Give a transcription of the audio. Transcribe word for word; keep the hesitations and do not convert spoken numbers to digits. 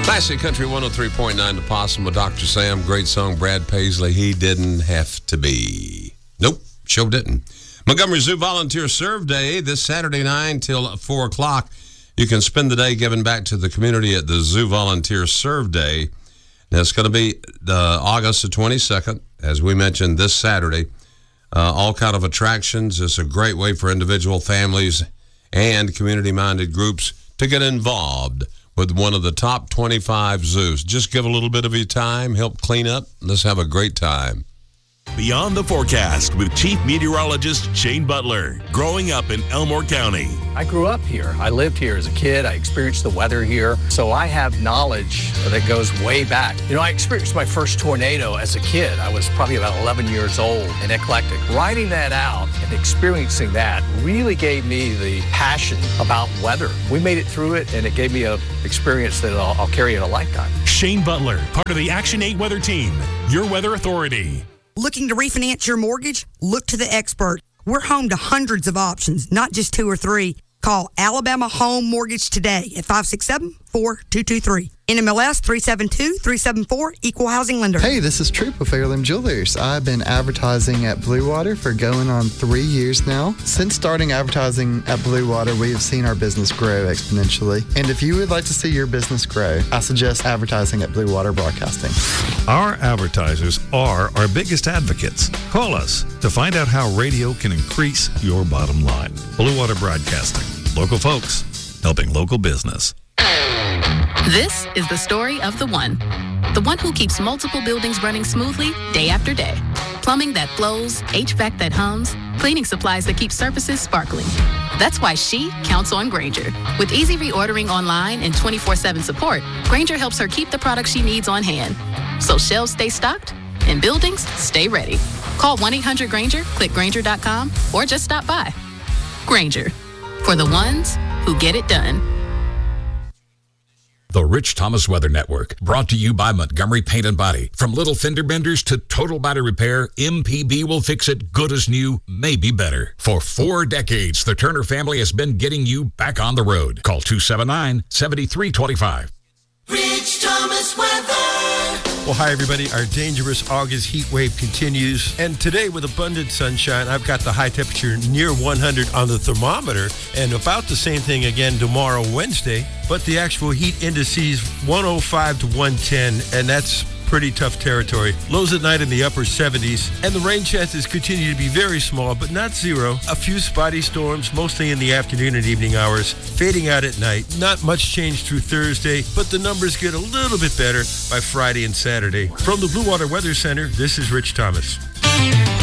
Classic Country one oh three point nine to Possum with Doctor Sam. Great song, Brad Paisley. He didn't have to be. Nope, sure didn't. Montgomery Zoo Volunteer Serve Day this Saturday night till four o'clock. You can spend the day giving back to the community at the Zoo Volunteer Serve Day. Now, it's going to be the August the twenty-second, as we mentioned, this Saturday. Uh, all kind of attractions. It's a great way for individual families and community-minded groups to get involved with one of the top twenty-five zoos. Just give a little bit of your time, help clean up. Let's have a great time. Beyond the Forecast with Chief Meteorologist Shane Butler. Growing up in Elmore County. I grew up here. I lived here as a kid. I experienced the weather here. So I have knowledge that goes way back. You know, I experienced my first tornado as a kid. I was probably about eleven years old and eclectic. Writing that out and experiencing that really gave me the passion about weather. We made it through it, and it gave me an experience that I'll, I'll carry in a lifetime. Shane Butler, part of the Action eight Weather Team, your weather authority. Looking to refinance your mortgage? Look to the expert. We're home to hundreds of options, not just two or three. Call Alabama Home Mortgage today at five six seven, four two two three. N M L S three seven two, three seven four, Equal Housing Lender. Hey, this is Troop with Heirloom Jewelers. I've been advertising at Blue Water for going on three years now. Since starting advertising at Blue Water, we have seen our business grow exponentially. And if you would like to see your business grow, I suggest advertising at Blue Water Broadcasting. Our advertisers are our biggest advocates. Call us to find out how radio can increase your bottom line. Blue Water Broadcasting. Local folks helping local business. This is the story of the one. The one who keeps multiple buildings running smoothly day after day. Plumbing that flows, H V A C that hums, cleaning supplies that keep surfaces sparkling. That's why she counts on Grainger. With easy reordering online and twenty-four seven support, Grainger helps her keep the products she needs on hand. So shelves stay stocked and buildings stay ready. Call one eight hundred Grainger, click Grainger dot com, or just stop by. Grainger, for the ones who get it done. The Rich Thomas Weather Network, brought to you by Montgomery Paint and Body. From little fender benders to total body repair, M P B will fix it good as new, maybe better. For four decades, the Turner family has been getting you back on the road. Call two seven nine, seven three two five. Rich Thomas Weather. Well, hi, everybody. Our dangerous August heat wave continues. And today, with abundant sunshine, I've got the high temperature near one hundred on the thermometer, and about the same thing again tomorrow, Wednesday. But the actual heat indices one oh five to one ten, and that's pretty tough territory. Lows at night in the upper seventies, and the rain chances continue to be very small, but not zero. A few spotty storms, mostly in the afternoon and evening hours, fading out at night. Not much change through Thursday, but the numbers get a little bit better by Friday and Saturday. From the Blue Water Weather Center, this is Rich Thomas.